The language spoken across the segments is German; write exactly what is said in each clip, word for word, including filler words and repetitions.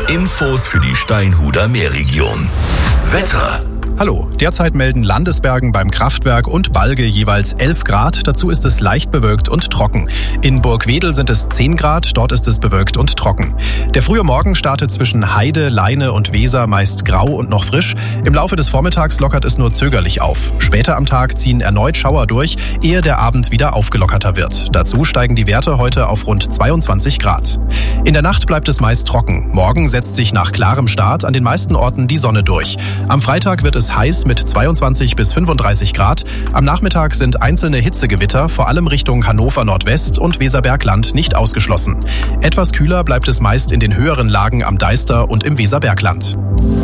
Infos für die Steinhuder Meerregion. Wetter. Hallo, derzeit melden Landesbergen beim Kraftwerk und Balge jeweils elf Grad. Dazu ist es leicht bewölkt und trocken. In Burgwedel sind es zehn Grad, dort ist es bewölkt und trocken. Der frühe Morgen startet zwischen Heide, Leine und Weser meist grau und noch frisch. Im Laufe des Vormittags lockert es nur zögerlich auf. Später am Tag ziehen erneut Schauer durch, ehe der Abend wieder aufgelockerter wird. Dazu steigen die Werte heute auf rund zweiundzwanzig Grad. In der Nacht bleibt es meist trocken. Morgen setzt sich nach klarem Start an den meisten Orten die Sonne durch. Am Freitag wird es heiß mit zweiundzwanzig bis fünfunddreißig Grad. Am Nachmittag sind einzelne Hitzegewitter, vor allem Richtung Hannover Nordwest und Weserbergland, nicht ausgeschlossen. Etwas kühler bleibt es meist in den höheren Lagen am Deister und im Weserbergland.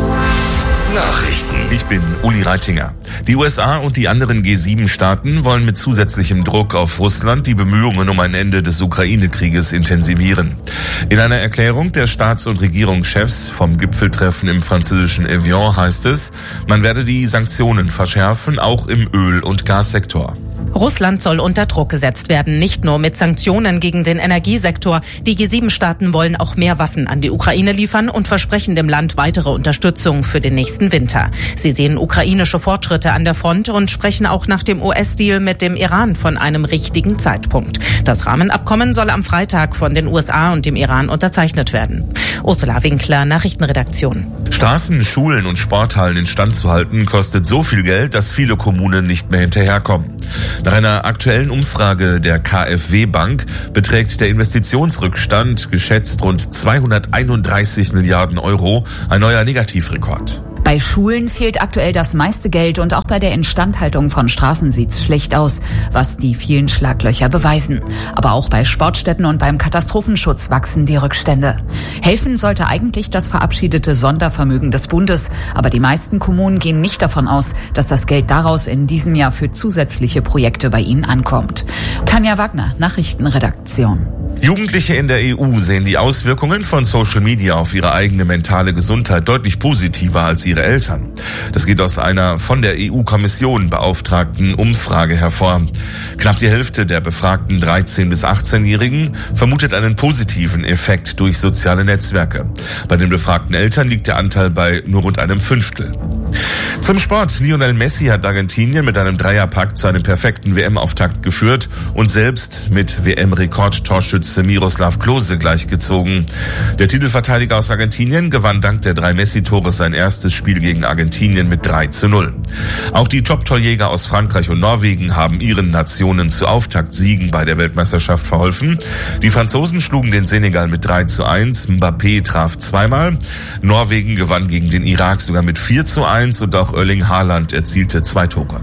Nachrichten. Ich bin Uli Reitinger. Die U S A und die anderen G sieben Staaten wollen mit zusätzlichem Druck auf Russland die Bemühungen um ein Ende des Ukraine-Krieges intensivieren. In einer Erklärung der Staats- und Regierungschefs vom Gipfeltreffen im französischen Evian heißt es, man werde die Sanktionen verschärfen, auch im Öl- und Gassektor. Russland soll unter Druck gesetzt werden, nicht nur mit Sanktionen gegen den Energiesektor. Die G sieben Staaten wollen auch mehr Waffen an die Ukraine liefern und versprechen dem Land weitere Unterstützung für den nächsten Winter. Sie sehen ukrainische Fortschritte an der Front und sprechen auch nach dem U S-Deal mit dem Iran von einem richtigen Zeitpunkt. Das Rahmenabkommen soll am Freitag von den U S A und dem Iran unterzeichnet werden. Ursula Winkler, Nachrichtenredaktion. Straßen, Schulen und Sporthallen instand zu halten, kostet so viel Geld, dass viele Kommunen nicht mehr hinterherkommen. Nach einer aktuellen Umfrage der K f W Bank beträgt der Investitionsrückstand geschätzt rund zweihunderteinunddreißig Milliarden Euro, ein neuer Negativrekord. Bei Schulen fehlt aktuell das meiste Geld und auch bei der Instandhaltung von Straßen sieht's schlecht aus, was die vielen Schlaglöcher beweisen. Aber auch bei Sportstätten und beim Katastrophenschutz wachsen die Rückstände. Helfen sollte eigentlich das verabschiedete Sondervermögen des Bundes, aber die meisten Kommunen gehen nicht davon aus, dass das Geld daraus in diesem Jahr für zusätzliche Projekte bei ihnen ankommt. Tanja Wagner, Nachrichtenredaktion. Jugendliche in der E U sehen die Auswirkungen von Social Media auf ihre eigene mentale Gesundheit deutlich positiver als ihre Eltern. Das geht aus einer von der E U-Kommission beauftragten Umfrage hervor. Knapp die Hälfte der befragten dreizehn- bis achtzehnjährigen vermutet einen positiven Effekt durch soziale Netzwerke. Bei den befragten Eltern liegt der Anteil bei nur rund einem Fünftel. Zum Sport. Lionel Messi hat Argentinien mit einem Dreierpack zu einem perfekten W M-Auftakt geführt und selbst mit W M-Rekordtorschütze Miroslav Klose gleichgezogen. Der Titelverteidiger aus Argentinien gewann dank der drei Messi-Tore sein erstes Spiel gegen Argentinien mit drei zu null. Auch die Top-Torjäger aus Frankreich und Norwegen haben ihren Nationen zu Auftaktsiegen bei der Weltmeisterschaft verholfen. Die Franzosen schlugen den Senegal mit drei zu eins, Mbappé traf zweimal. Norwegen gewann gegen den Irak sogar mit vier zu eins und auch Erling Haaland erzielte zwei Tore.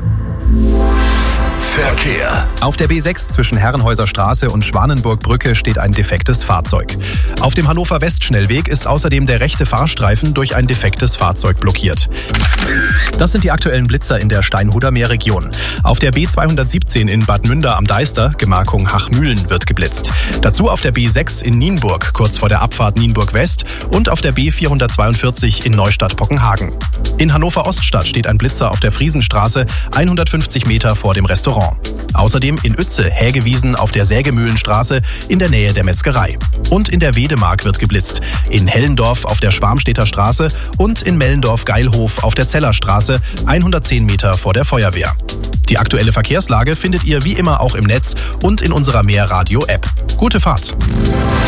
Verkehr. Auf der B sechs zwischen Herrenhäuser Straße und Schwanenburg-Brücke steht ein defektes Fahrzeug. Auf dem Hannover-West-Schnellweg ist außerdem der rechte Fahrstreifen durch ein defektes Fahrzeug blockiert. Das sind die aktuellen Blitzer in der Steinhuder Meerregion. Auf der B zweihundertsiebzehn in Bad Münder am Deister, Gemarkung Hachmühlen, wird geblitzt. Dazu auf der B sechs in Nienburg, kurz vor der Abfahrt Nienburg West, und auf der B vierhundertzweiundvierzig in Neustadt-Pockenhagen. In Hannover-Oststadt steht ein Blitzer auf der Friesenstraße, hundertfünfzig Meter vor dem Restaurant. Außerdem in Uetze Hägewiesen auf der Sägemühlenstraße in der Nähe der Metzgerei. Und in der Wedemark wird geblitzt. In Hellendorf auf der Schwarmstedter Straße und in Mellendorf-Geilhof auf der Zellerstraße, hundertzehn Meter vor der Feuerwehr. Die aktuelle Verkehrslage findet ihr wie immer auch im Netz und in unserer Mehr-Radio-App. Gute Fahrt!